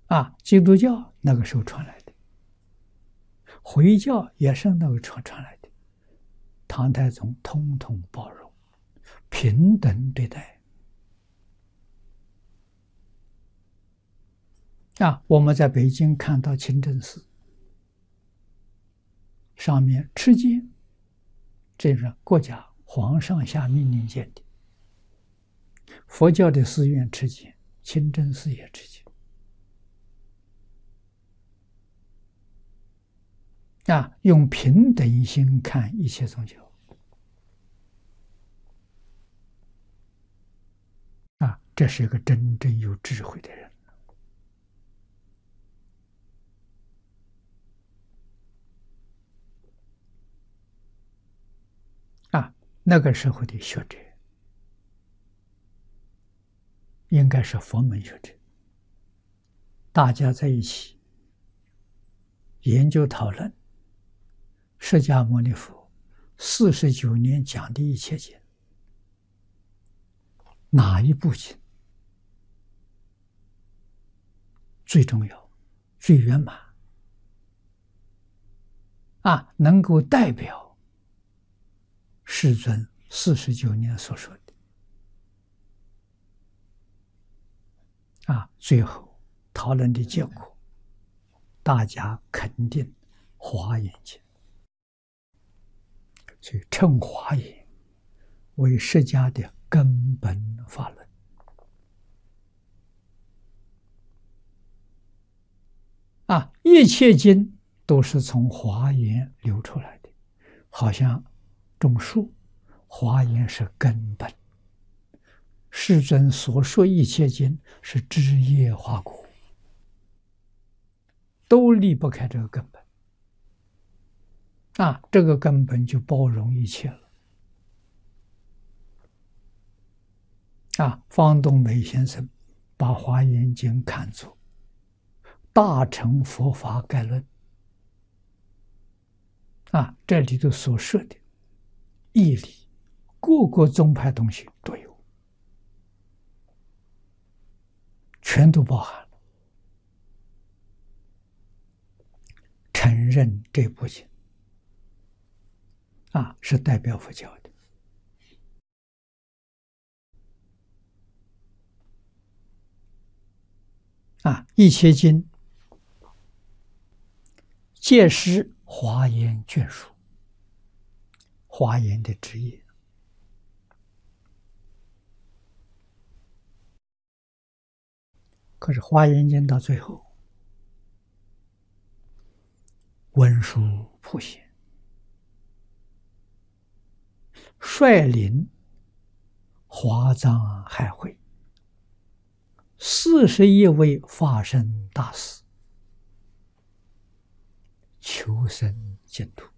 基督教那个时候传来的，回教也是那个传来的。唐太宗通通包容，平等对待。我们在北京看到清真寺上面持戒，这是国家皇上下命令建的。佛教的寺院持戒，清真寺也持戒。用平等心看一切宗教。这是一个真正有智慧的人。那个时候的学者应该是佛门学者，大家在一起研究讨论释迦牟尼佛49年讲的一切经，哪一部经最重要、最圆满能够代表世尊49年所说的最后讨论的结果，大家肯定华严经，所以称华严为释迦的根本法论。一切经都是从华严流出来的，好像种树，华严是根本。世尊所说一切经是枝叶花果，都离不开这个根本。这个根本就包容一切了。方东美先生把《华严经》看作大乘佛法概论。这里头所说的义理，各个宗派东西都有，全都包含了。承认这部经是代表佛教的。一切经皆是华严眷属，华严的职业。可是华严经到最后，文殊普贤率领华藏海会41位法身大士求生净土。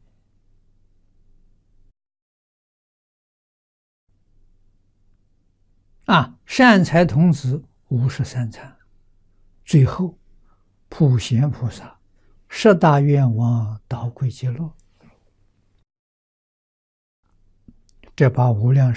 善财童子53参，最后普贤菩萨10大愿望导归极乐。这把无量